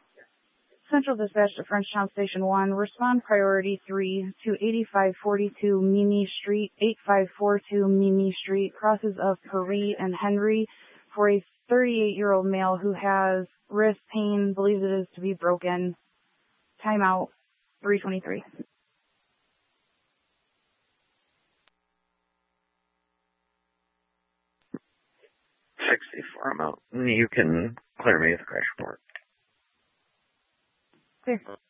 Central Dispatch to Frenchtown Station 1. Respond priority 3 to 8542 Mimi Street, 8542 Mimi Street, crosses of Paris and Henry, for a 38-year-old male who has wrist pain, believes it is to be broken. Timeout 323. 64 I'm out. You can clear me with a crash report. Clear.